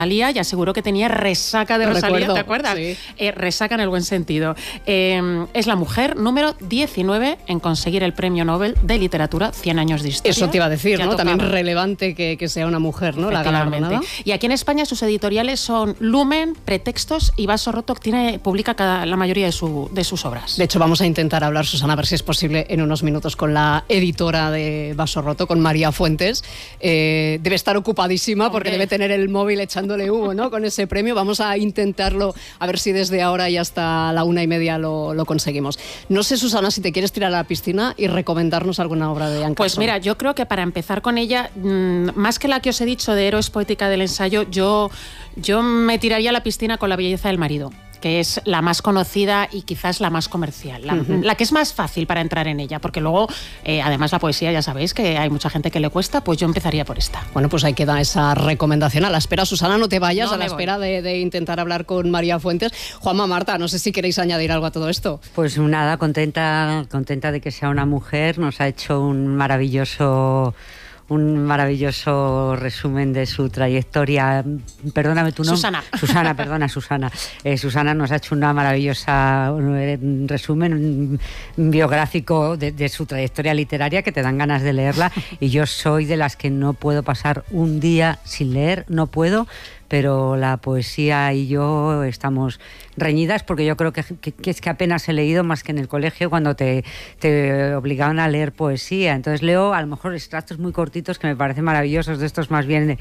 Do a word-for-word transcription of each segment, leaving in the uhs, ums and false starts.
y aseguró que tenía resaca de Rosalía, Recuerdo, ¿te acuerdas? Sí. Eh, resaca en el buen sentido. Eh, es la mujer número diecinueve en conseguir el premio Nobel de Literatura, cien años de historia. Eso te iba a decir, Ya ¿no? tocaba. También relevante que, que sea una mujer, ¿no? La galardonada. Y aquí en España sus editoriales son Lumen, Pretextos y Vaso Roto, que tiene, publica cada, la mayoría de, su, de sus obras. De hecho, vamos a intentar hablar, Susana, a ver si es posible en unos minutos con la editora de Vaso Roto, con María Fuentes. Eh, debe estar ocupadísima porque Hombre. debe tener el móvil echándole humo, ¿no? Con ese premio. Vamos a intentarlo, a ver si desde ahora y hasta la una y media lo, lo conseguimos. No sé, Susana, si te quieres tirar a la piscina y recomendarnos alguna obra de Anne Carson. Pues mira, yo creo que para empezar con ella, mmm, más que la que os he dicho de Héroes Poética del Ensayo, yo, yo me tiraría a la piscina con La belleza del marido, que es la más conocida y quizás la más comercial, la, uh-huh. la que es más fácil para entrar en ella, porque luego, eh, además la poesía, ya sabéis que hay mucha gente que le cuesta, pues yo empezaría por esta. Bueno, pues ahí queda esa recomendación. A la espera, Susana, no te vayas, no a la espera de, de intentar hablar con María Fuentes. Juanma, Marta, no sé si queréis añadir algo a todo esto. Pues nada, contenta, contenta de que sea una mujer, nos ha hecho un maravilloso... un maravilloso resumen de su trayectoria. Perdóname tu nombre. Susana. Susana, perdona, Susana. Eh, Susana nos ha hecho una maravillosa un resumen un biográfico de, de su trayectoria literaria que te dan ganas de leerla. Y yo soy de las que no puedo pasar un día sin leer, no puedo, pero la poesía y yo estamos reñidas porque yo creo que, que, que es que apenas he leído más que en el colegio cuando te, te obligaban a leer poesía. Entonces leo a lo mejor extractos muy cortitos que me parecen maravillosos, de estos más bien de,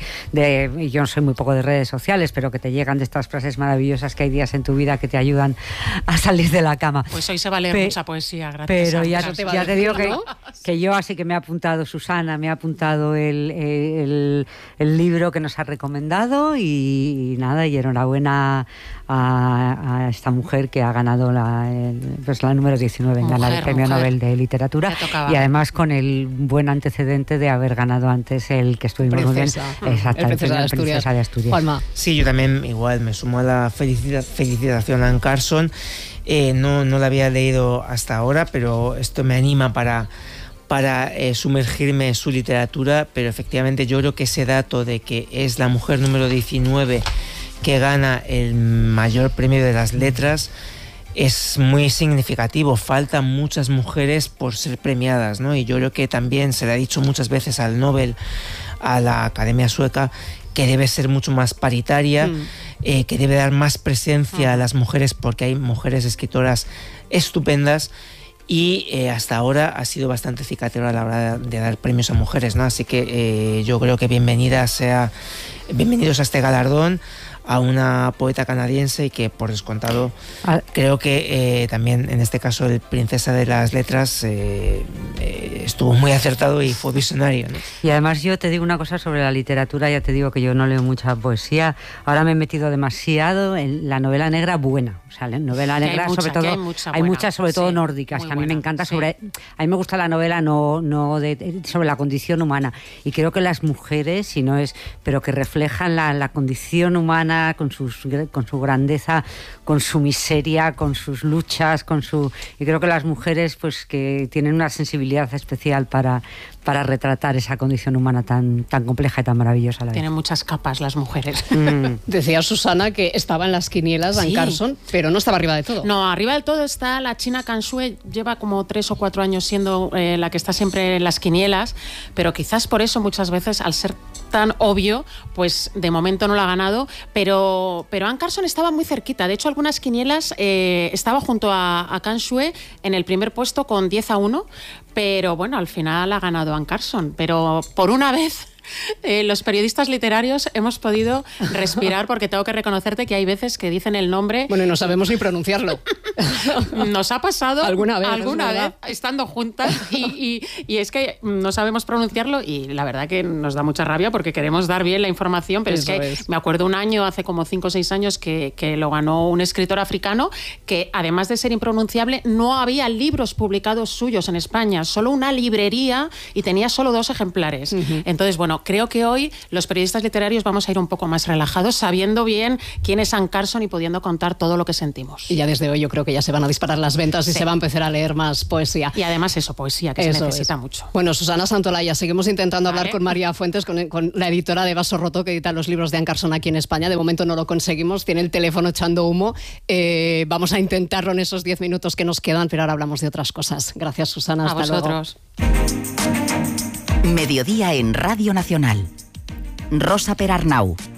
de yo no soy muy poco de redes sociales, pero que te llegan de estas frases maravillosas que hay días en tu vida que te ayudan a salir de la cama. Pues hoy se va a leer Pe mucha poesía, gracias. Pero ya, te, ya te digo que, que yo así que me ha apuntado Susana, me ha apuntado el, el, el libro que nos ha recomendado y Y, y nada, y enhorabuena a, a esta mujer que ha ganado la, el, pues la número diecinueve en mujer, ganar el Premio mujer. Nobel de Literatura y además con el buen antecedente de haber ganado antes el que estuvimos muy bien. Exactamente, el Princesa de Asturias. Princesa de Asturias. Juanma. Sí, yo también igual me sumo a la felicita felicitación a Anne Carson. Eh, no, no la había leído hasta ahora, pero esto me anima para... para eh, sumergirme en su literatura, pero efectivamente yo creo que ese dato de que es la mujer número diecinueve que gana el mayor premio de las letras es muy significativo. Faltan muchas mujeres por ser premiadas, ¿no? Y yo creo que también se le ha dicho muchas veces al Nobel, a la Academia Sueca, que debe ser mucho más paritaria, mm. eh, que debe dar más presencia mm. a las mujeres, porque hay mujeres escritoras estupendas. Y eh, hasta ahora ha sido bastante cicatero a la hora de, de dar premios a mujeres, ¿no? Así que eh, yo creo que bienvenida sea, bienvenidos a este galardón, a una poeta canadiense y que por descontado ah. creo que eh, también en este caso el Princesa de las Letras eh, eh, estuvo muy acertado y fue visionario, ¿no? Y además yo te digo una cosa sobre la literatura, ya te digo que yo no leo mucha poesía, ahora me he metido demasiado en la novela negra buena, o sea, la novela negra mucha, sobre todo, hay, mucha hay muchas sobre todo sí, nórdicas, que a mí buena, me encanta sí. sobre, a mí me gusta la novela no, no de, sobre la condición humana y creo que las mujeres, si no es, pero que reflejan la, la condición humana con sus con su grandeza, con su miseria, con sus luchas, con su y creo que las mujeres pues que tienen una sensibilidad especial para para retratar esa condición humana tan tan compleja y tan maravillosa a la vez. Tienen muchas capas las mujeres. Mm. Decía Susana que estaba en las quinielas Anne sí. Carson, pero no estaba arriba de todo. No, arriba del todo está la china Kan Sue, lleva como tres o cuatro años siendo eh, la que está siempre en las quinielas, pero quizás por eso muchas veces, al ser tan obvio, pues de momento no lo ha ganado, pero, pero Anne Carson estaba muy cerquita. De hecho, algunas quinielas eh, estaba junto a, a Kan Sue en el primer puesto con diez a uno, pero bueno, al final ha ganado Anne Carson, pero por una vez eh, los periodistas literarios hemos podido respirar, porque tengo que reconocerte que hay veces que dicen el nombre... Bueno, y no sabemos ni pronunciarlo. Nos ha pasado alguna vez, alguna vez estando juntas y, y, y es que no sabemos pronunciarlo y la verdad que nos da mucha rabia porque queremos dar bien la información, pero Eso es que es. me acuerdo un año, hace como cinco o seis años, que, que lo ganó un escritor africano que, además de ser impronunciable, no había libros publicados suyos en España, solo una librería y tenía solo dos ejemplares. Uh-huh. Entonces, bueno, bueno, creo que hoy los periodistas literarios vamos a ir un poco más relajados, sabiendo bien quién es Anne Carson y pudiendo contar todo lo que sentimos. Y ya desde hoy yo creo que ya se van a disparar las ventas y Sí. se va a empezar a leer más poesía. Y además eso, poesía, que Eso se necesita es. mucho. Bueno, Susana Santolaya, seguimos intentando Vale. hablar con María Fuentes, con, con la editora de Vaso Roto, que edita los libros de Anne Carson aquí en España. De momento no lo conseguimos, tiene el teléfono echando humo. Eh, vamos a intentarlo en esos diez minutos que nos quedan, pero ahora hablamos de otras cosas. Gracias, Susana. A Hasta luego. vosotros. Mediodía en Radio Nacional. Rosa Perarnau.